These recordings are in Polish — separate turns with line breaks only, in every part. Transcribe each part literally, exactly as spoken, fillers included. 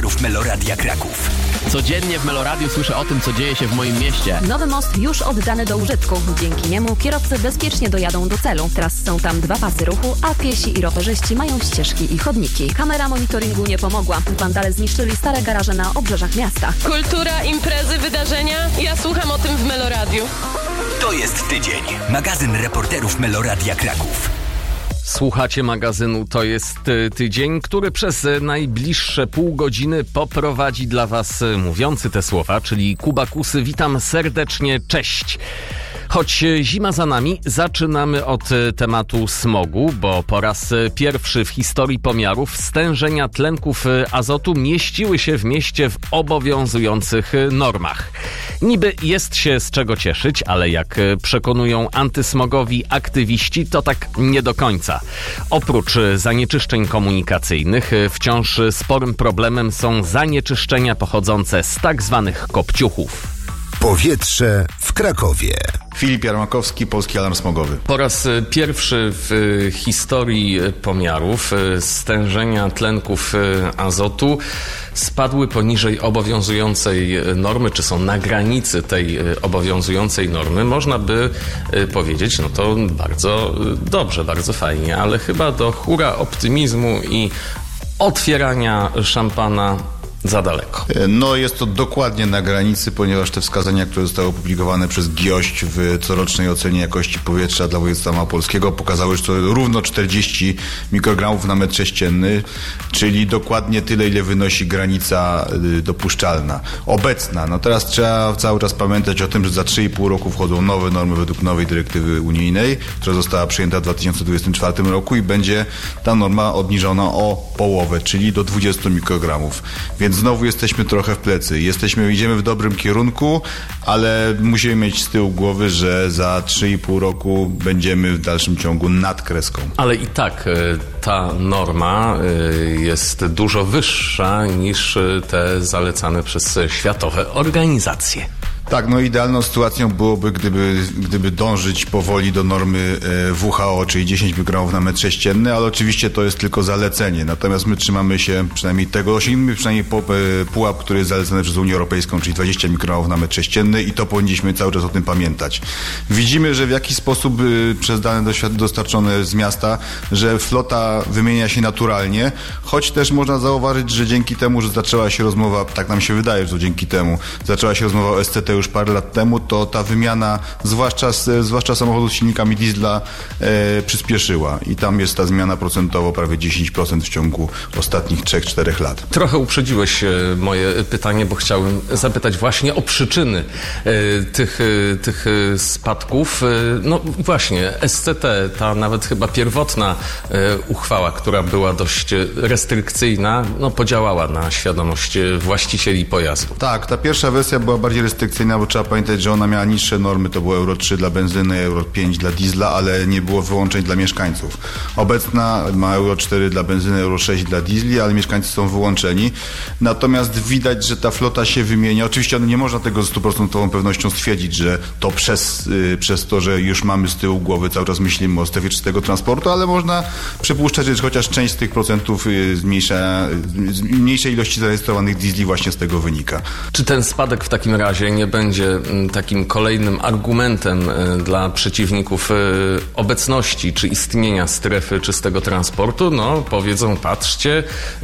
reporterów Meloradia Kraków.
Codziennie w Meloradiu słyszę o tym, co dzieje się w moim mieście.
Nowy most już oddany do użytku. Dzięki niemu kierowcy bezpiecznie dojadą do celu. Teraz są tam dwa pasy ruchu, a piesi i rowerzyści mają ścieżki i chodniki. Kamera monitoringu nie pomogła. Wandale zniszczyli stare garaże na obrzeżach miasta.
Kultura, imprezy, wydarzenia. Ja słucham o tym w Meloradiu.
To jest tydzień. Magazyn reporterów Meloradia Kraków.
Słuchacie magazynu To jest tydzień, który przez najbliższe pół godziny poprowadzi dla was mówiący te słowa, czyli Kuba Kusy. Witam serdecznie, cześć! Choć zima za nami, zaczynamy od tematu smogu, bo po raz pierwszy w historii pomiarów stężenia tlenków azotu mieściły się w mieście w obowiązujących normach. Niby jest się z czego cieszyć, ale jak przekonują antysmogowi aktywiści, to tak nie do końca. Oprócz zanieczyszczeń komunikacyjnych, wciąż sporym problemem są zanieczyszczenia pochodzące z tak zwanych kopciuchów.
Powietrze w Krakowie.
Filip Jarmakowski, Polski Alarm Smogowy.
Po raz pierwszy w historii pomiarów stężenia tlenków azotu spadły poniżej obowiązującej normy, czy są na granicy tej obowiązującej normy. Można by powiedzieć, no to bardzo dobrze, bardzo fajnie, ale chyba do hura optymizmu i otwierania szampana za daleko.
No jest to dokładnie na granicy, ponieważ te wskazania, które zostały opublikowane przez GIOŚ w corocznej ocenie jakości powietrza dla województwa małopolskiego, pokazały, że to równo czterdzieści mikrogramów na metr sześcienny, czyli dokładnie tyle, ile wynosi granica dopuszczalna. Obecna. No teraz trzeba cały czas pamiętać o tym, że za trzy i pół roku wchodzą nowe normy według nowej dyrektywy unijnej, która została przyjęta w dwa tysiące dwudziestym czwartym roku i będzie ta norma obniżona o połowę, czyli do dwudziestu mikrogramów. Więc znowu jesteśmy trochę w plecy. Jesteśmy, idziemy w dobrym kierunku, ale musimy mieć z tyłu głowy, że za trzy i pół roku będziemy w dalszym ciągu nad kreską.
Ale i tak ta norma jest dużo wyższa niż te zalecane przez światowe organizacje.
Tak, no idealną sytuacją byłoby, gdyby, gdyby dążyć powoli do normy W H O, czyli dziesięć mikrogramów na metr sześcienny, ale oczywiście to jest tylko zalecenie. Natomiast my trzymamy się przynajmniej tego, osiągniemy przynajmniej pułap, który jest zalecany przez Unię Europejską, czyli dwadzieścia mikrogramów na metr sześcienny i to powinniśmy cały czas o tym pamiętać. Widzimy, że w jakiś sposób przez dane dostarczone z miasta, że flota wymienia się naturalnie, choć też można zauważyć, że dzięki temu, że zaczęła się rozmowa, tak nam się wydaje, że to dzięki temu, zaczęła się rozmowa o S C T już parę lat temu, to ta wymiana, zwłaszcza, zwłaszcza samochodów z silnikami diesla, e, przyspieszyła. I tam jest ta zmiana procentowo prawie dziesięć procent w ciągu ostatnich trzech czterech lat.
Trochę uprzedziłeś moje pytanie, bo chciałem zapytać właśnie o przyczyny e, tych, e, tych spadków. E, no właśnie, S C T, ta nawet chyba pierwotna e, uchwała, która była dość restrykcyjna, no podziałała na świadomość właścicieli pojazdu.
Tak, ta pierwsza wersja była bardziej restrykcyjna, bo trzeba pamiętać, że ona miała niższe normy, to było Euro trzy dla benzyny, Euro pięć dla diesla, ale nie było wyłączeń dla mieszkańców. Obecna ma Euro cztery dla benzyny, Euro sześć dla diesli, ale mieszkańcy są wyłączeni. Natomiast widać, że ta flota się wymienia. Oczywiście nie można tego z stuprocentową pewnością stwierdzić, że to przez, yy, przez to, że już mamy z tyłu głowy, cały czas myślimy o strefie czystego transportu, ale można przypuszczać, że chociaż część z tych procentów yy, zmniejsza, yy, z mniejszej ilości zarejestrowanych diesli właśnie z tego wynika.
Czy ten spadek w takim razie nie będzie takim kolejnym argumentem dla przeciwników obecności czy istnienia strefy czystego transportu? No, powiedzą, patrzcie,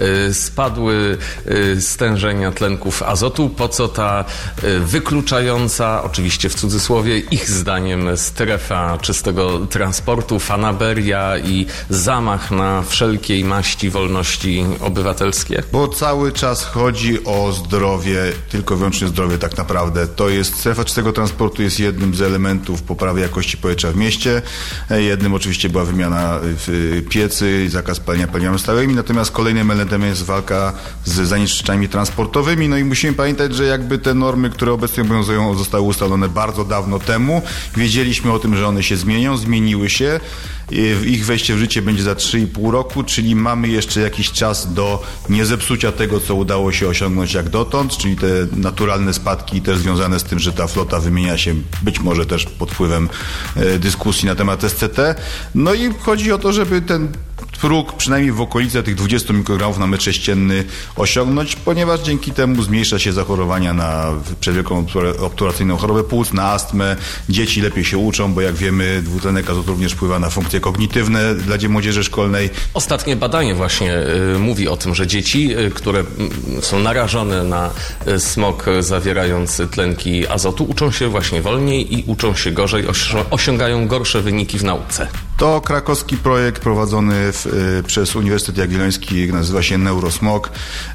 spadły stężenia tlenków azotu, po co ta wykluczająca, oczywiście w cudzysłowie, ich zdaniem strefa czystego transportu, fanaberia i zamach na wszelkiej maści wolności obywatelskie?
Bo cały czas chodzi o zdrowie, tylko wyłącznie zdrowie tak naprawdę. To jest, strefa czystego transportu jest jednym z elementów poprawy jakości powietrza w mieście. Jednym oczywiście była wymiana piecy, zakaz palenia paliwami stałymi, natomiast kolejnym elementem jest walka z zanieczyszczeniami transportowymi. No i musimy pamiętać, że jakby te normy, które obecnie obowiązują, zostały ustalone bardzo dawno temu. Wiedzieliśmy o tym, że one się zmienią, zmieniły się. Ich wejście w życie będzie za trzy i pół roku, czyli mamy jeszcze jakiś czas do niezepsucia tego, co udało się osiągnąć jak dotąd, czyli te naturalne spadki też związane z tym, że ta flota wymienia się być może też pod wpływem e, dyskusji na temat S C T. No i chodzi o to, żeby ten próg przynajmniej w okolice tych dwudziestu mikrogramów na metr sześcienny osiągnąć, ponieważ dzięki temu zmniejsza się zachorowania na przedwiekową obturacyjną chorobę płuc, na astmę. Dzieci lepiej się uczą, bo jak wiemy, dwutlenek azotu również wpływa na funkcje kognitywne dla młodzieży szkolnej.
Ostatnie badanie właśnie y, mówi o tym, że dzieci, y, które y, są narażone na y, smog zawierający tlenki azotu, uczą się właśnie wolniej i uczą się gorzej, osiągają gorsze wyniki w nauce.
To krakowski projekt prowadzony w, y, przez Uniwersytet Jagielloński, nazywa się Neurosmog.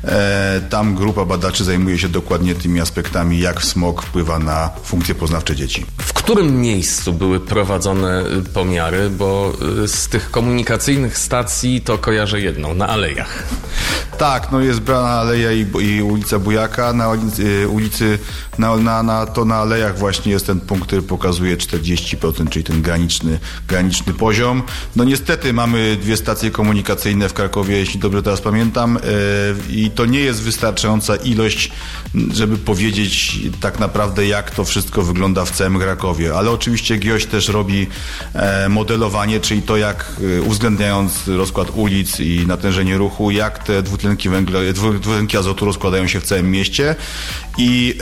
E, tam grupa badaczy zajmuje się dokładnie tymi aspektami, jak smog wpływa na funkcje poznawcze dzieci.
W którym miejscu były prowadzone pomiary? Bo y, z tych komunikacyjnych stacji to kojarzę jedną, na Alejach.
Tak, no jest Brana Aleja i, i ulica Bujaka. Na ulicy, ulicy na, na, na, to na Alejach właśnie jest ten punkt, który pokazuje czterdzieści procent, czyli ten graniczny, graniczny poziom. No niestety mamy dwie stacje komunikacyjne w Krakowie, jeśli dobrze teraz pamiętam, yy, i to nie jest wystarczająca ilość, żeby powiedzieć tak naprawdę, jak to wszystko wygląda w całym Krakowie. Ale oczywiście GIOŚ też robi e, modelowanie, czyli to, jak e, uwzględniając rozkład ulic i natężenie ruchu, jak te dwutlenki węgla, dwutlenki azotu rozkładają się w całym mieście. I e,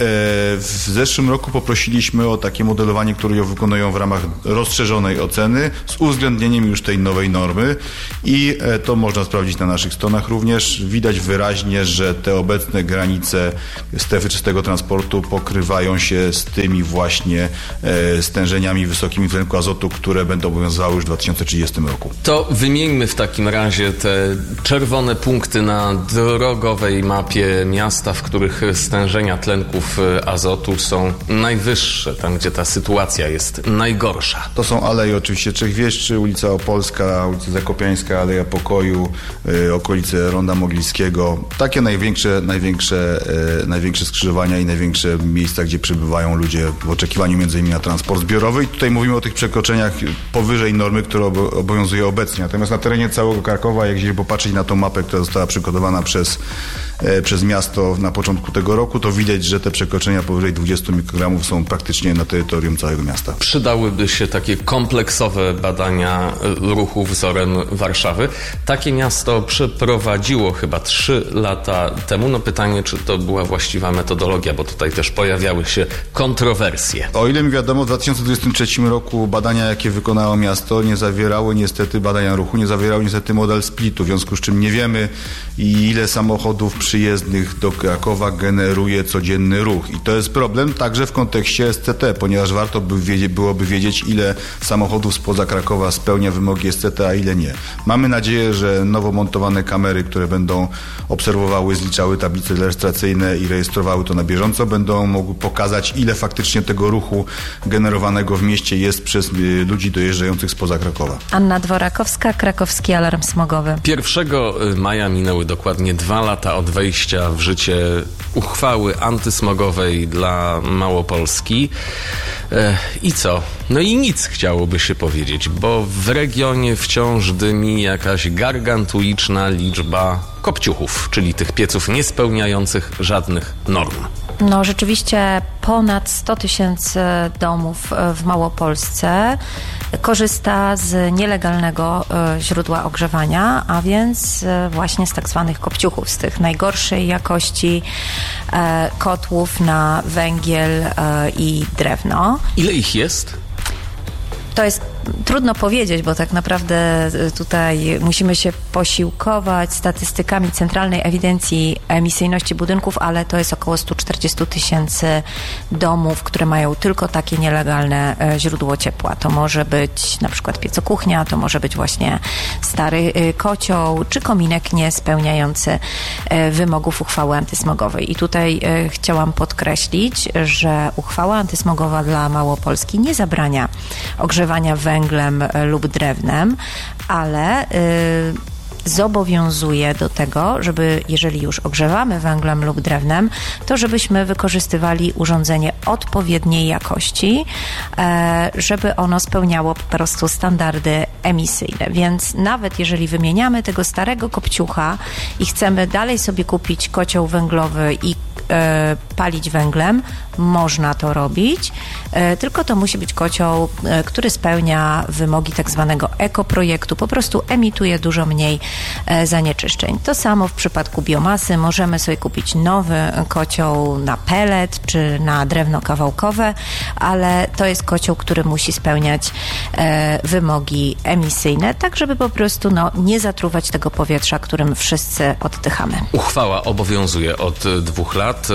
w zeszłym roku poprosiliśmy o takie modelowanie, które ją wykonują w ramach rozszerzonej oceny z uwzględnieniem już tej nowej normy i e, to można sprawdzić na naszych stronach również. Widać wyraźnie, że te obecne granice strefy czystego transportu pokrywają się z tymi właśnie e, stężeniami wysokimi tlenku azotu, które będą obowiązywały już w dwa tysiące trzydziestym roku.
To wymieńmy w takim razie te czerwone punkty na drogowej mapie miasta, w których stężenia tlenków azotu są najwyższe, tam gdzie ta sytuacja jest najgorsza.
To są aleje oczywiście Trzechwieszczy, ulica Opolska, ulica Zakopiańska, Aleja Pokoju, y, okolice Ronda Moglińskiego. Takie największe, największe, y, największe skrzyżowania i największe miejsca, gdzie przybywają ludzie w oczekiwaniu między innymi na transport zbiorowy. I tutaj mówimy o tych przekroczeniach powyżej normy, która obowiązuje obecnie. Natomiast na terenie całego Krakowa, jak gdzieś popatrzeć na tą mapę, która została przygotowana przez, y, przez miasto na początku tego roku, to widać, że te przekroczenia powyżej dwudziestu mikrogramów są praktycznie na terytorium całego miasta.
Przydałyby się takie kompleksowe badania ruchu wzorem Warszawy. Takie miasto przeprowadziło chyba trzy lata temu. No pytanie, czy to była właściwa metodologia, bo tutaj też pojawiały się kontrowersje.
O ile mi wiadomo, w dwa tysiące dwudziestym trzecim roku badania, jakie wykonało miasto, nie zawierały niestety badania ruchu, nie zawierały niestety model splitu, w związku z czym nie wiemy, ile samochodów przyjezdnych do Krakowa generuje codzienny ruch. I to jest problem także w kontekście S C T, ponieważ warto by wiedzieć, byłoby wiedzieć, ile samochodów spoza Krakowa spełnia wymogi S C T, a ile nie. Mamy nadzieję, że nowo montowane kamery, które będą obserwowały, zliczały tablice rejestracyjne i rejestrowały to na bieżąco, będą mogły pokazać, ile faktycznie tego ruchu generowanego w mieście jest przez ludzi dojeżdżających spoza Krakowa.
Anna Dworakowska, Krakowski Alarm Smogowy.
pierwszego maja minęły dokładnie dwa lata od wejścia w życie uchwały antysmogowej dla Małopolski. I co? No i nic, chciałoby się powiedzieć, bo w regionie wciąż dymi jakaś gargantuiczna liczba kopciuchów, czyli tych pieców niespełniających żadnych norm.
No rzeczywiście ponad sto tysięcy domów w Małopolsce korzysta z nielegalnego źródła ogrzewania, a więc właśnie z tak zwanych kopciuchów, z tych najgorszej jakości kotłów na węgiel i drewno.
Ile ich jest?
To jest trudno powiedzieć, bo tak naprawdę tutaj musimy się posiłkować statystykami Centralnej Ewidencji Emisyjności Budynków, ale to jest około sto czterdzieści tysięcy domów, które mają tylko takie nielegalne źródło ciepła. To może być na przykład piecokuchnia, to może być właśnie stary kocioł, czy kominek nie spełniający wymogów uchwały antysmogowej. I tutaj chciałam podkreślić, że uchwała antysmogowa dla Małopolski nie zabrania ogrzewania węglem lub drewnem, ale y, zobowiązuje do tego, żeby jeżeli już ogrzewamy węglem lub drewnem, to żebyśmy wykorzystywali urządzenie odpowiedniej jakości, e, żeby ono spełniało po prostu standardy emisyjne. Więc nawet jeżeli wymieniamy tego starego kopciucha i chcemy dalej sobie kupić kocioł węglowy i e, palić węglem, można to robić, e, tylko to musi być kocioł, e, który spełnia wymogi tak zwanego ekoprojektu, po prostu emituje dużo mniej e, zanieczyszczeń. To samo w przypadku biomasy, możemy sobie kupić nowy kocioł na pellet czy na drewno kawałkowe, ale to jest kocioł, który musi spełniać e, wymogi emisyjne, tak żeby po prostu no, nie zatruwać tego powietrza, którym wszyscy oddychamy.
Uchwała obowiązuje od dwóch lat.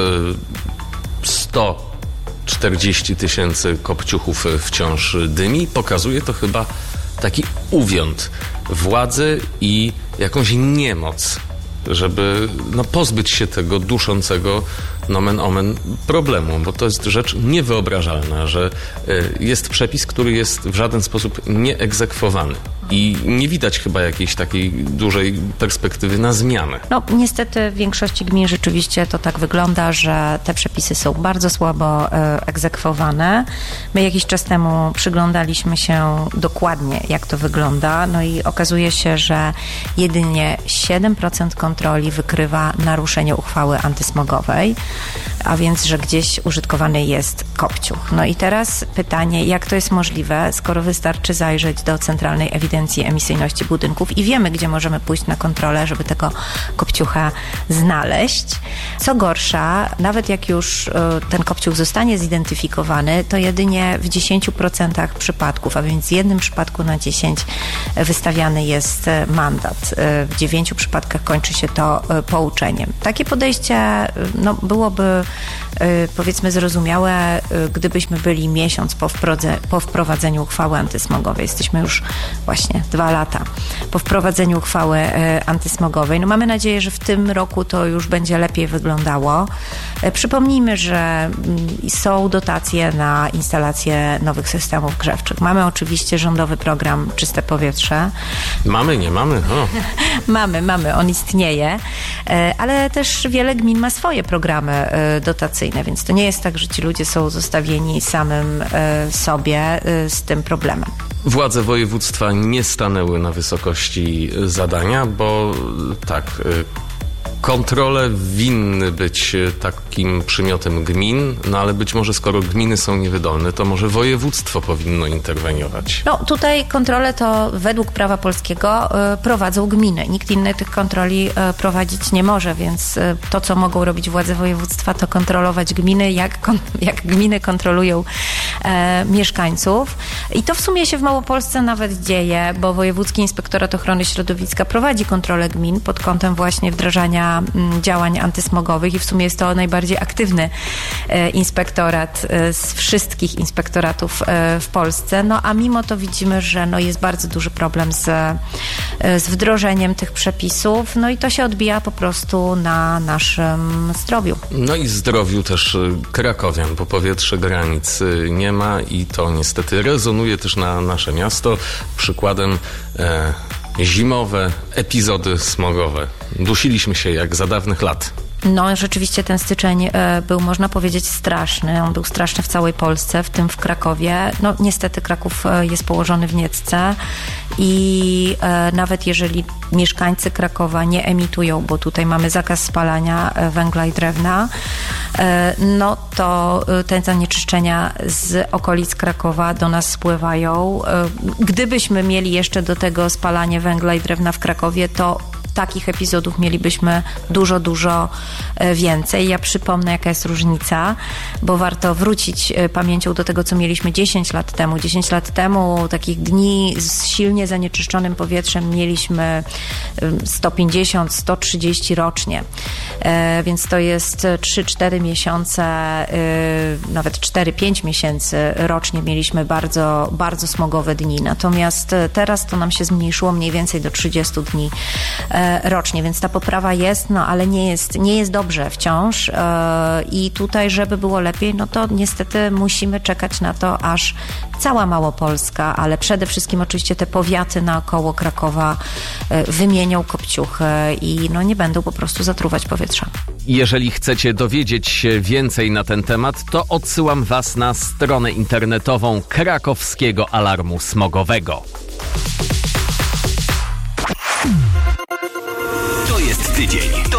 sto czterdzieści tysięcy kopciuchów wciąż dymi. Pokazuje to chyba taki uwiąd władzy i jakąś niemoc, żeby no, pozbyć się tego duszącego nomen omen problemu, bo to jest rzecz niewyobrażalna, że jest przepis, który jest w żaden sposób nieegzekwowany i nie widać chyba jakiejś takiej dużej perspektywy na zmianę.
No niestety w większości gmin rzeczywiście to tak wygląda, że te przepisy są bardzo słabo e, egzekwowane. My jakiś czas temu przyglądaliśmy się dokładnie, jak to wygląda, no i okazuje się, że jedynie siedem procent kontroli wykrywa naruszenie uchwały antysmogowej, a więc, że gdzieś użytkowany jest kopciuch. No i teraz pytanie, jak to jest możliwe, skoro wystarczy zajrzeć do Centralnej Ewidencji Emisyjności Budynków i wiemy, gdzie możemy pójść na kontrolę, żeby tego kopciucha znaleźć. Co gorsza, nawet jak już ten kopciuch zostanie zidentyfikowany, to jedynie w dziesięciu procentach przypadków, a więc w jednym przypadku na dziesięć wystawiany jest mandat. W dziewięciu przypadkach kończy się to pouczeniem. Takie podejście no, byłoby powiedzmy zrozumiałe, gdybyśmy byli miesiąc po, wprodze, po wprowadzeniu uchwały antysmogowej. Jesteśmy już właśnie dwa lata po wprowadzeniu uchwały antysmogowej. No mamy nadzieję, że w tym roku to już będzie lepiej wyglądało. Przypomnijmy, że są dotacje na instalację nowych systemów grzewczych. Mamy oczywiście rządowy program Czyste Powietrze.
Mamy, nie mamy? O.
mamy, mamy, on istnieje, ale też wiele gmin ma swoje programy dotacyjne, więc to nie jest tak, że ci ludzie są zostawieni samym sobie z tym problemem.
Władze województwa nie stanęły na wysokości zadania, bo tak, kontrole winny być takim przymiotem gmin, no ale być może skoro gminy są niewydolne, to może województwo powinno interweniować.
No tutaj kontrole to według prawa polskiego y, prowadzą gminy. Nikt inny tych kontroli y, prowadzić nie może, więc y, to, co mogą robić władze województwa, to kontrolować gminy, jak, kon, jak gminy kontrolują e, mieszkańców. I to w sumie się w Małopolsce nawet dzieje, bo Wojewódzki Inspektorat Ochrony Środowiska prowadzi kontrolę gmin pod kątem właśnie wdrażania działań antysmogowych i w sumie jest to najbardziej aktywny inspektorat z wszystkich inspektoratów w Polsce. No a mimo to widzimy, że no jest bardzo duży problem z, z wdrożeniem tych przepisów, no i to się odbija po prostu na naszym zdrowiu.
No i zdrowiu też krakowian, bo powietrze granic nie ma i to niestety rezonuje też na nasze miasto. Przykładem e, zimowe epizody smogowe. Dusiliśmy się jak za dawnych lat.
No rzeczywiście ten styczeń e, był, można powiedzieć, straszny. On był straszny w całej Polsce, w tym w Krakowie. No niestety Kraków e, jest położony w Niecce i e, nawet jeżeli mieszkańcy Krakowa nie emitują, bo tutaj mamy zakaz spalania e, węgla i drewna, e, no to e, te zanieczyszczenia z okolic Krakowa do nas spływają. E, gdybyśmy mieli jeszcze do tego spalanie węgla i drewna w Krakowie, to takich epizodów mielibyśmy dużo, dużo więcej. Ja przypomnę, jaka jest różnica, bo warto wrócić pamięcią do tego, co mieliśmy dziesięć lat temu. dziesięć lat temu takich dni z silnie zanieczyszczonym powietrzem mieliśmy sto pięćdziesiąt, sto trzydzieści rocznie. Więc to jest trzy cztery miesiące, nawet cztery pięć miesięcy rocznie mieliśmy bardzo, bardzo smogowe dni. Natomiast teraz to nam się zmniejszyło mniej więcej do trzydziestu dni rocznie, więc ta poprawa jest, no ale nie jest, nie jest dobrze wciąż i tutaj, żeby było lepiej, no to niestety musimy czekać na to, aż cała Małopolska, ale przede wszystkim oczywiście te powiaty naokoło Krakowa wymienią kopciuchy i no nie będą po prostu zatruwać powietrza.
Jeżeli chcecie dowiedzieć się więcej na ten temat, to odsyłam Was na stronę internetową Krakowskiego Alarmu Smogowego.
To jest tydzień. To jest tydzień.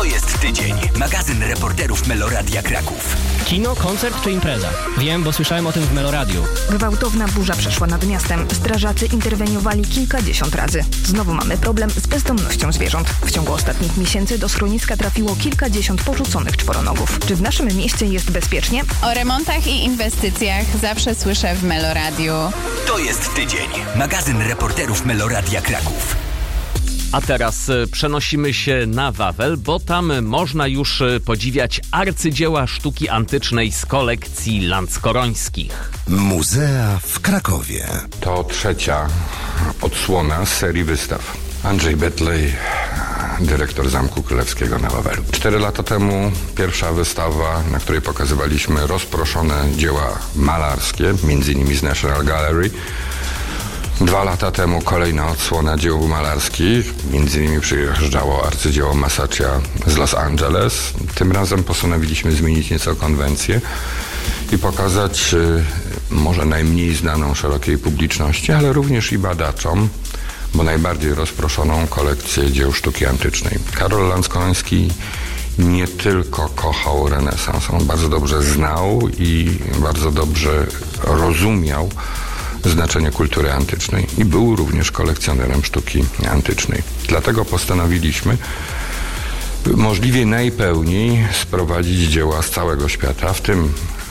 tydzień. Magazyn reporterów Meloradia Kraków.
Kino, koncert czy impreza? Wiem, bo słyszałem o tym w Meloradiu.
Gwałtowna burza przeszła nad miastem. Strażacy interweniowali kilkadziesiąt razy. Znowu mamy problem z bezdomnością zwierząt. W ciągu ostatnich miesięcy do schroniska trafiło kilkadziesiąt porzuconych czworonogów. Czy w naszym mieście jest bezpiecznie?
O remontach i inwestycjach zawsze słyszę w Meloradiu.
To jest tydzień. Magazyn reporterów Meloradia Kraków.
A teraz e, przenosimy się na Wawel, bo tam można już e, podziwiać arcydzieła sztuki antycznej z kolekcji Lanckorońskich.
Muzea w Krakowie.
To trzecia odsłona z serii wystaw. Andrzej Betlej, dyrektor Zamku Królewskiego na Wawelu. Cztery lata temu pierwsza wystawa, na której pokazywaliśmy rozproszone dzieła malarskie, między innymi z National Gallery. Dwa lata temu kolejna odsłona dzieł malarskich, między innymi przyjeżdżało arcydzieło Masaccia z Los Angeles. Tym razem postanowiliśmy zmienić nieco konwencję i pokazać y, może najmniej znaną szerokiej publiczności, ale również i badaczom, bo najbardziej rozproszoną kolekcję dzieł sztuki antycznej. Karol Lanckoroński nie tylko kochał renesans, on bardzo dobrze znał i bardzo dobrze rozumiał znaczenie kultury antycznej i był również kolekcjonerem sztuki antycznej. Dlatego postanowiliśmy możliwie najpełniej sprowadzić dzieła z całego świata, w tym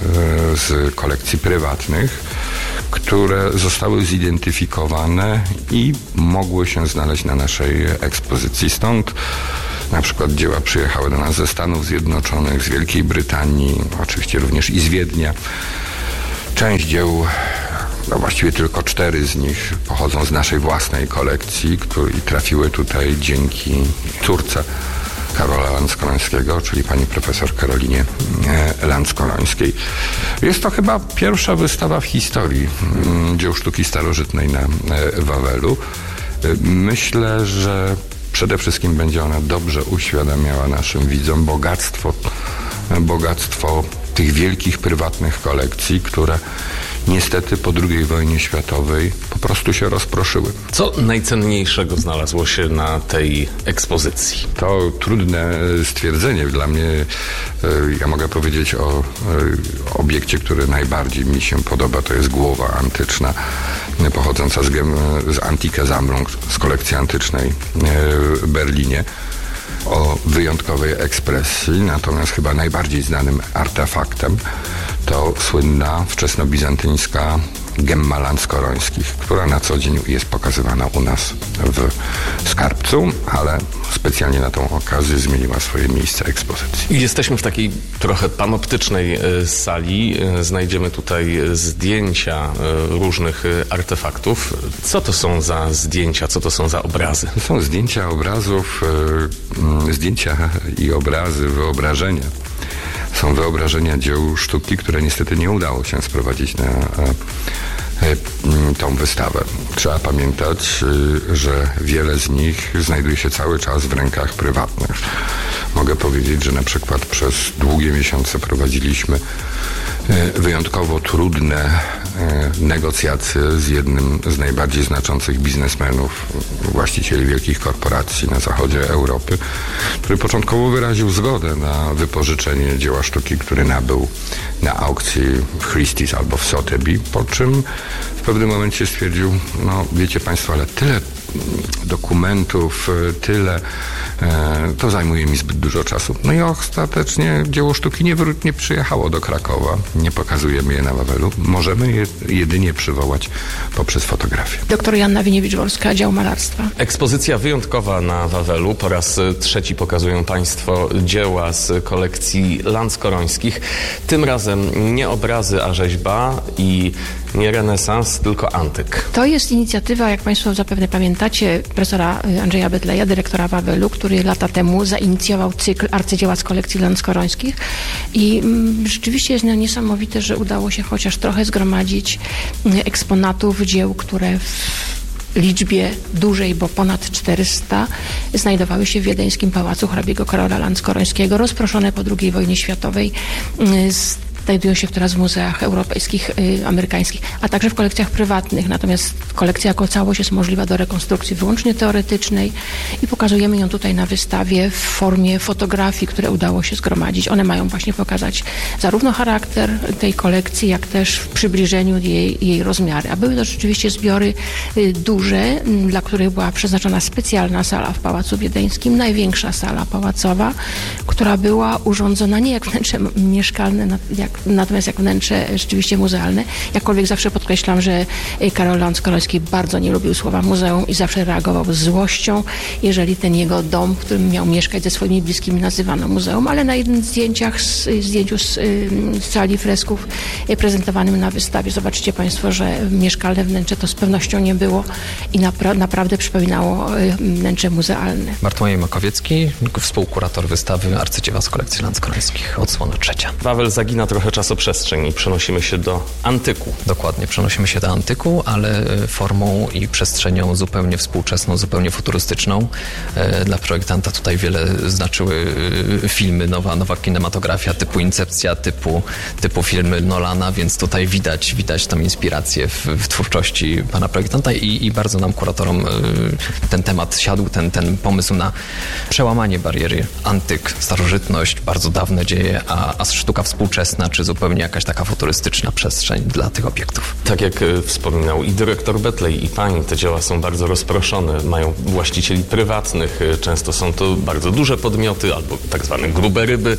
z kolekcji prywatnych, które zostały zidentyfikowane i mogły się znaleźć na naszej ekspozycji. Stąd na przykład dzieła przyjechały do nas ze Stanów Zjednoczonych, z Wielkiej Brytanii, oczywiście również i z Wiednia. Część dzieł, no właściwie tylko cztery z nich pochodzą z naszej własnej kolekcji, które trafiły tutaj dzięki córce Karola Lanckorońskiego, czyli pani profesor Karolinie Lanckorońskiej. Jest to chyba pierwsza wystawa w historii dzieł sztuki starożytnej na Wawelu. Myślę, że przede wszystkim będzie ona dobrze uświadamiała naszym widzom bogactwo, bogactwo tych wielkich prywatnych kolekcji, które niestety po drugiej wojnie światowej po prostu się rozproszyły.
Co najcenniejszego znalazło się na tej ekspozycji?
To trudne stwierdzenie. Dla mnie, ja mogę powiedzieć o obiekcie, który najbardziej mi się podoba. To jest głowa antyczna, pochodząca z, z Antike Sammlung, z kolekcji antycznej w Berlinie, o wyjątkowej ekspresji. Natomiast chyba najbardziej znanym artefaktem to słynna wczesnobizantyńska gemma Lanckorońskich, która na co dzień jest pokazywana u nas w skarbcu, ale specjalnie na tą okazję zmieniła swoje miejsce ekspozycji.
Jesteśmy w takiej trochę panoptycznej sali. Znajdziemy tutaj zdjęcia różnych artefaktów. Co to są za zdjęcia? Co to są za obrazy?
To są zdjęcia obrazów, zdjęcia i obrazy, wyobrażenia. Są wyobrażenia dzieł sztuki, które niestety nie udało się sprowadzić na tą wystawę. Trzeba pamiętać, że wiele z nich znajduje się cały czas w rękach prywatnych. Mogę powiedzieć, że na przykład przez długie miesiące prowadziliśmy wyjątkowo trudne negocjacje z jednym z najbardziej znaczących biznesmenów, właścicieli wielkich korporacji na zachodzie Europy, który początkowo wyraził zgodę na wypożyczenie dzieła sztuki, który nabył na aukcji w Christie's albo w Sotheby, po czym w pewnym momencie stwierdził, no wiecie państwo, ale tyle dokumentów, tyle, e, to zajmuje mi zbyt dużo czasu. No i ostatecznie dzieło sztuki nie, nie przyjechało do Krakowa, nie pokazujemy je na Wawelu, możemy je jedynie przywołać poprzez fotografię.
Doktor Joanna Winiewicz-Wolska, dział malarstwa.
Ekspozycja wyjątkowa na Wawelu. Po raz trzeci pokazują państwo dzieła z kolekcji Lanckorońskich. Tym razem nie obrazy, a rzeźba i nie renesans, tylko antyk.
To jest inicjatywa, jak państwo zapewne pamiętacie, profesora Andrzeja Betleja, dyrektora Wawelu, który lata temu zainicjował cykl arcydzieła z kolekcji Lanckorońskich i mm, rzeczywiście jest niesamowite, że udało się chociaż trochę zgromadzić eksponatów dzieł, które w liczbie dużej, bo ponad czterysta, znajdowały się w wiedeńskim pałacu hrabiego Karola Lanckorońskiego, rozproszone po drugiej wojnie światowej z znajdują się teraz w muzeach europejskich, y, amerykańskich, a także w kolekcjach prywatnych. Natomiast kolekcja jako całość jest możliwa do rekonstrukcji wyłącznie teoretycznej i pokazujemy ją tutaj na wystawie w formie fotografii, które udało się zgromadzić. One mają właśnie pokazać zarówno charakter tej kolekcji, jak też w przybliżeniu jej, jej rozmiary. A były to rzeczywiście zbiory y, duże, dla których była przeznaczona specjalna sala w Pałacu Wiedeńskim, największa sala pałacowa, która była urządzona nie jak wnętrze mieszkalne, jak, natomiast jak wnętrze rzeczywiście muzealne. Jakkolwiek zawsze podkreślam, że Karol Lanckoroński bardzo nie lubił słowa muzeum i zawsze reagował z złością, jeżeli ten jego dom, w którym miał mieszkać ze swoimi bliskimi, nazywano muzeum, ale na jednym zdjęciach, z, zdjęciu z, z sali fresków prezentowanym na wystawie zobaczycie Państwo, że mieszkalne wnętrze to z pewnością nie było i napra- naprawdę przypominało wnętrze muzealne.
Bartłomiej Makowiecki, współkurator wystawy Arcydzieła z kolekcji Lanckorońskich, odsłona trzecia.
Wawel zagina trochę czasoprzestrzeń i przenosimy się do antyku.
Dokładnie, przenosimy się do antyku, ale formą i przestrzenią zupełnie współczesną, zupełnie futurystyczną. Dla projektanta tutaj wiele znaczyły filmy, nowa, nowa kinematografia typu Incepcja, typu, typu filmy Nolana, więc tutaj widać, widać tą inspirację w, w twórczości pana projektanta i, i bardzo nam kuratorom ten temat siadł, ten, ten pomysł na przełamanie bariery antyk, starożytność, bardzo dawne dzieje, a, a sztuka współczesna, czy zupełnie jakaś taka futurystyczna przestrzeń dla tych obiektów.
Tak jak wspominał i dyrektor Betlej, i pani, te dzieła są bardzo rozproszone, mają właścicieli prywatnych, często są to bardzo duże podmioty albo tak zwane grube ryby.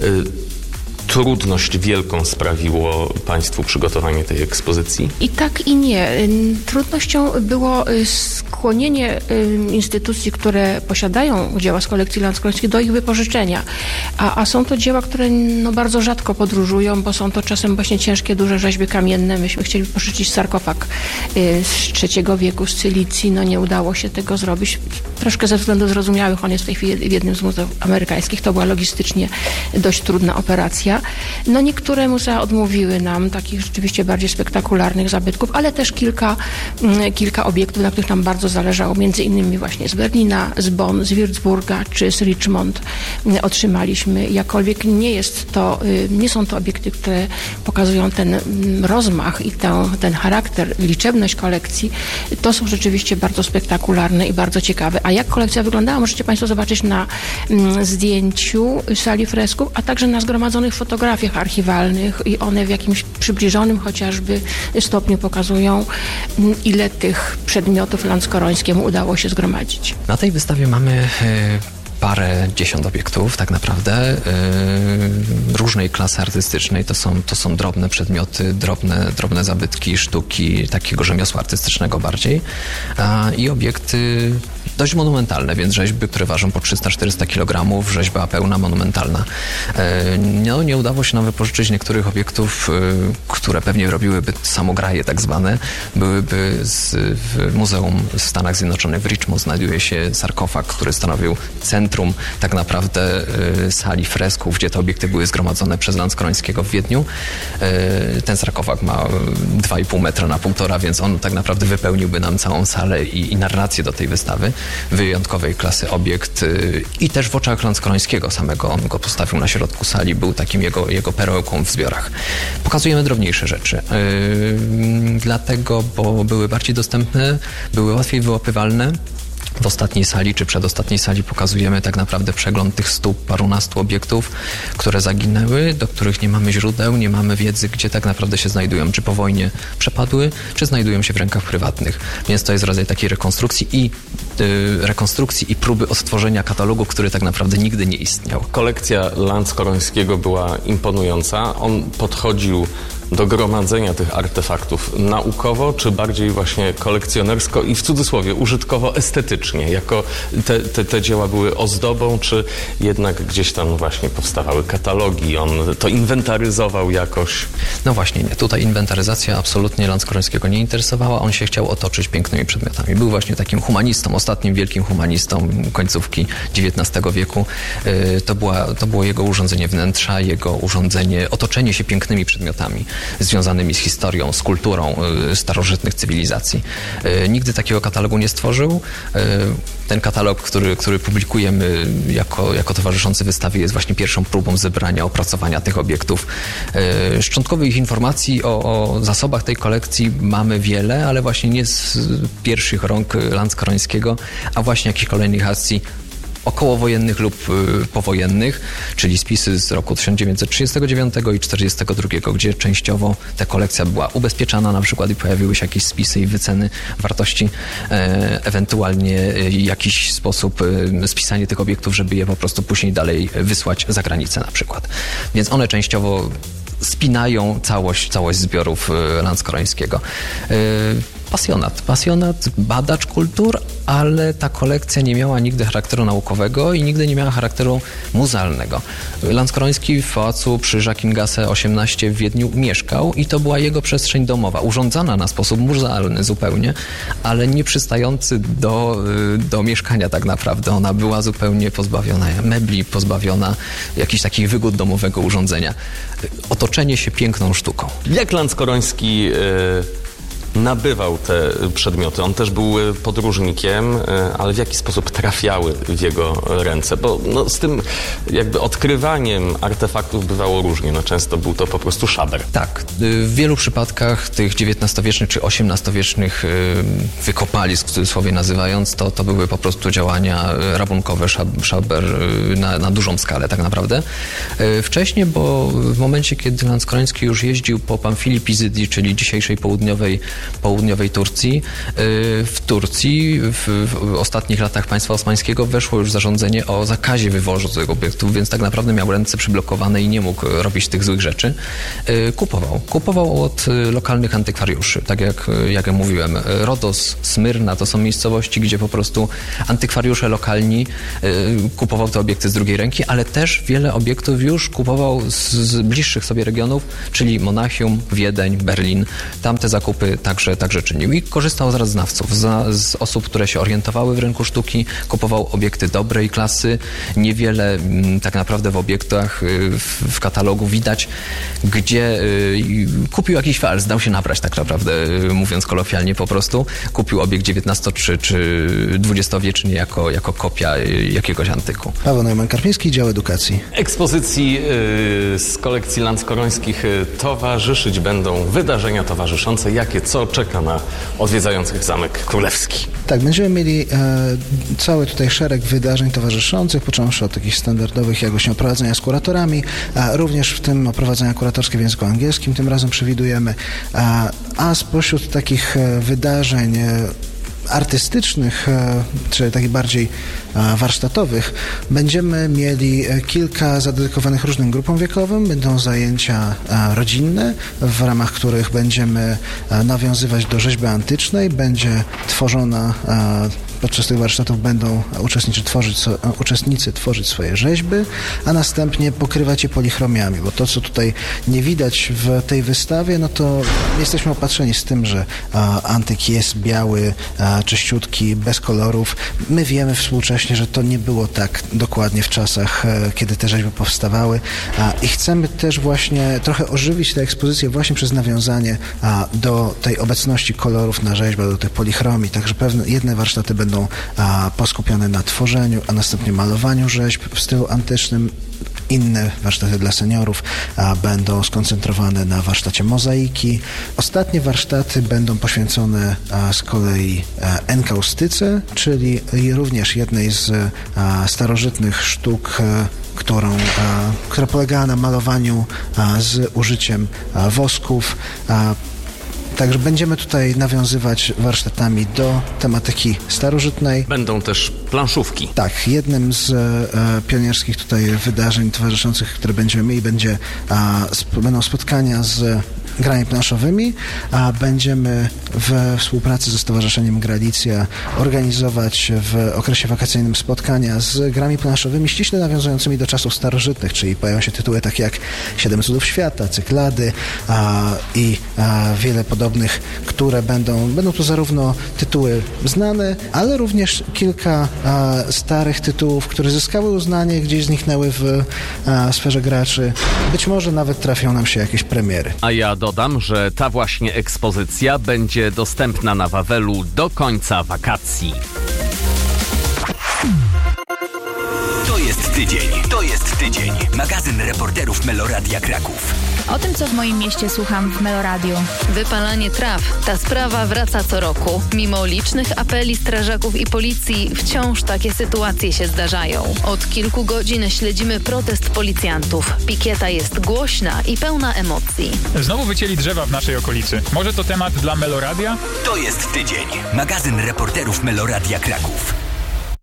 Trudność wielką sprawiło Państwu przygotowanie tej ekspozycji?
I tak i nie. Trudnością było skłonienie instytucji, które posiadają dzieła z kolekcji Lanckorońskiej do ich wypożyczenia. A, a są to dzieła, które no, bardzo rzadko podróżują, bo są to czasem właśnie ciężkie, duże rzeźby kamienne. Myśmy chcieli pożyczyć sarkofag z trzeciego wieku z Cylicji. No nie udało się tego zrobić. Troszkę ze względów zrozumiałych. On jest w tej chwili w jednym z muzeów amerykańskich. To była logistycznie dość trudna operacja. No niektóre muzea odmówiły nam takich rzeczywiście bardziej spektakularnych zabytków, ale też kilka, kilka obiektów, na których nam bardzo zależało, między innymi właśnie z Berlina, z Bonn, z Würzburga czy z Richmond otrzymaliśmy. Jakkolwiek nie jest to, nie są to obiekty, które pokazują ten rozmach i ten, ten charakter, liczebność kolekcji, to są rzeczywiście bardzo spektakularne i bardzo ciekawe. A jak kolekcja wyglądała, możecie Państwo zobaczyć na zdjęciu sali fresków, a także na zgromadzonych fotografiach archiwalnych i one w jakimś przybliżonym chociażby stopniu pokazują, ile tych przedmiotów Lanckorońskiemu udało się zgromadzić.
Na tej wystawie mamy parę dziesiąt obiektów tak naprawdę yy, różnej klasy artystycznej. To są, to są drobne przedmioty, drobne, drobne zabytki, sztuki takiego rzemiosła artystycznego bardziej a, i obiekty dość monumentalne, więc rzeźby, które ważą po trzysta czterysta kilogramów, rzeźba pełna, monumentalna. Yy, no, nie udało się nam wypożyczyć niektórych obiektów, yy, które pewnie robiłyby samograje tak zwane. Byłyby z, w Muzeum w Stanach Zjednoczonych w Richmond znajduje się sarkofag, który stanowił centrum tak naprawdę y, sali fresków, gdzie te obiekty były zgromadzone przez Lanckorońskiego w Wiedniu. Y, ten sarkofag ma dwa i pół metra na półtora, więc on tak naprawdę wypełniłby nam całą salę i, i narrację do tej wystawy. Wyjątkowej klasy obiekt y, i też w oczach Lanckorońskiego samego. On go postawił na środku sali, był takim jego, jego perełką w zbiorach. Pokazujemy drobniejsze rzeczy. Y, dlatego, bo były bardziej dostępne, były łatwiej wyłapywalne. W ostatniej sali czy przedostatniej sali pokazujemy tak naprawdę przegląd tych stu parunastu obiektów, które zaginęły, do których nie mamy źródeł, nie mamy wiedzy, gdzie tak naprawdę się znajdują, czy po wojnie przepadły, czy znajdują się w rękach prywatnych. Więc to jest rodzaj takiej rekonstrukcji i yy, rekonstrukcji i próby odtworzenia katalogu, który tak naprawdę nigdy nie istniał.
Kolekcja Lanckorońskiego była imponująca. On podchodził do gromadzenia tych artefaktów naukowo, czy bardziej właśnie kolekcjonersko i w cudzysłowie użytkowo-estetycznie? Jako te, te, te dzieła były ozdobą, czy jednak gdzieś tam właśnie powstawały katalogi, on to inwentaryzował jakoś?
No właśnie nie. Tutaj inwentaryzacja absolutnie Lanckorońskiego nie interesowała. On się chciał otoczyć pięknymi przedmiotami. Był właśnie takim humanistą, ostatnim wielkim humanistą końcówki dziewiętnastego wieku. To, była, to było jego urządzenie wnętrza, jego urządzenie, otoczenie się pięknymi przedmiotami. związanymi z historią, z kulturą starożytnych cywilizacji. Nigdy takiego katalogu nie stworzył. Ten katalog, który, który publikujemy jako, jako towarzyszący wystawie, jest właśnie pierwszą próbą zebrania, opracowania tych obiektów. Szczątkowych informacji o, o zasobach tej kolekcji mamy wiele, ale właśnie nie z pierwszych rąk Lanskorońskiego, a właśnie jakichś kolejnych akcji okołowojennych lub y, powojennych, czyli spisy z roku tysiąc dziewięćset trzydziestego dziewiątego i czterdziestego drugiego, gdzie częściowo ta kolekcja była ubezpieczana na przykład i pojawiły się jakieś spisy i wyceny wartości, e, ewentualnie e, jakiś sposób e, spisanie tych obiektów, żeby je po prostu później dalej wysłać za granicę na przykład. Więc one częściowo spinają całość, całość zbiorów e, Lanskorońskiego. E, Pasjonat. Pasjonat, badacz kultur, ale ta kolekcja nie miała nigdy charakteru naukowego i nigdy nie miała charakteru muzealnego. Lanskoroński w pałacu przy Jacquingasse osiemnaście w Wiedniu mieszkał i to była jego przestrzeń domowa, urządzana na sposób muzealny zupełnie, ale nie przystający do, do mieszkania tak naprawdę. Ona była zupełnie pozbawiona mebli, pozbawiona jakichś takich wygód domowego urządzenia. Otoczenie się piękną sztuką.
Jak Lanskoroński Yy... nabywał te przedmioty. On też był podróżnikiem, ale w jaki sposób trafiały w jego ręce? Bo no, z tym jakby odkrywaniem artefaktów bywało różnie. No, często był to po prostu szaber.
Tak. W wielu przypadkach tych dziewiętnastowiecznych czy osiemnastowiecznych wykopalisk, w cudzysłowie nazywając, to, to były po prostu działania rabunkowe, szaber na, na dużą skalę tak naprawdę. Wcześniej, bo w momencie, kiedy Lanskoroński już jeździł po Pamfili Pizydii, czyli dzisiejszej południowej południowej Turcji. W Turcji w, w ostatnich latach państwa osmańskiego weszło już zarządzenie o zakazie wywozu tych obiektów, więc tak naprawdę miał ręce przyblokowane i nie mógł robić tych złych rzeczy. Kupował. Kupował od lokalnych antykwariuszy. Tak jak, jak ja mówiłem, Rodos, Smyrna to są miejscowości, gdzie po prostu antykwariusze lokalni kupował te obiekty z drugiej ręki, ale też wiele obiektów już kupował z, z bliższych sobie regionów, czyli Monachium, Wiedeń, Berlin. Tam te zakupy Także, także czynił i korzystał z znawców, z, z osób, które się orientowały w rynku sztuki, kupował obiekty dobrej klasy. Niewiele m, tak naprawdę w obiektach y, w, w katalogu widać, gdzie y, kupił jakiś fals, dał się nabrać tak naprawdę, y, mówiąc kolokwialnie po prostu. Kupił obiekt dziewiętnasто- czy, czy dwudziestowieczny jako, jako kopia y, jakiegoś antyku.
Paweł Neumann-Karpiński, Dział Edukacji.
Ekspozycji y, z kolekcji Lanskorońskich y, towarzyszyć będą wydarzenia towarzyszące. Jakie, co czeka na odwiedzających Zamek Królewski?
Tak, będziemy mieli e, cały tutaj szereg wydarzeń towarzyszących, począwszy od takich standardowych, jak właśnie oprowadzenia z kuratorami, a również w tym oprowadzenia kuratorskie w języku angielskim tym razem przewidujemy, a, a spośród takich e, wydarzeń e, artystycznych, czy takich bardziej warsztatowych, będziemy mieli kilka zadedykowanych różnym grupom wiekowym. Będą zajęcia rodzinne, w ramach których będziemy nawiązywać do rzeźby antycznej. Będzie tworzona, podczas tych warsztatów będą uczestnicy tworzyć, uczestnicy tworzyć swoje rzeźby, a następnie pokrywać je polichromiami, bo to, co tutaj nie widać w tej wystawie, no to jesteśmy opatrzeni z tym, że antyk jest biały, czyściutki, bez kolorów. My wiemy współcześnie, że to nie było tak dokładnie w czasach, kiedy te rzeźby powstawały i chcemy też właśnie trochę ożywić tę ekspozycję właśnie przez nawiązanie do tej obecności kolorów na rzeźbach, do tych polichromii, także pewne jedne warsztaty będą poskupione na tworzeniu, a następnie malowaniu rzeźb w stylu antycznym. Inne warsztaty dla seniorów a, będą skoncentrowane na warsztacie mozaiki. Ostatnie warsztaty będą poświęcone a, z kolei a, enkaustyce, czyli również jednej z a, starożytnych sztuk, a, którą, a, która polegała na malowaniu a, z użyciem a, wosków. A, Także będziemy tutaj nawiązywać warsztatami do tematyki starożytnej.
Będą też planszówki.
Tak, jednym z e, pionierskich tutaj wydarzeń towarzyszących, które będziemy mieli, będzie, a, sp- będą spotkania z grami planszowymi, a będziemy we współpracy ze Stowarzyszeniem Gralicja organizować w okresie wakacyjnym spotkania z grami planszowymi ściśle nawiązującymi do czasów starożytnych, czyli pojawią się tytuły takie jak Siedem Cudów Świata, Cyklady a, i a, wiele podobnych, które będą, będą to zarówno tytuły znane, ale również kilka a, starych tytułów, które zyskały uznanie, gdzieś zniknęły w a, sferze graczy. Być może nawet trafią nam się jakieś premiery.
A ja dodam, że ta właśnie ekspozycja będzie dostępna na Wawelu do końca wakacji.
To jest tydzień. To jest tydzień. Magazyn reporterów Meloradia Kraków.
O tym, co w moim mieście słucham w Meloradiu.
Wypalanie traw. Ta sprawa wraca co roku. Mimo licznych apeli strażaków i policji, wciąż takie sytuacje się zdarzają. Od kilku godzin śledzimy protest policjantów. Pikieta jest głośna i pełna emocji.
Znowu wycięli drzewa w naszej okolicy. Może to temat dla Meloradia?
To jest tydzień. Magazyn reporterów Meloradia Kraków.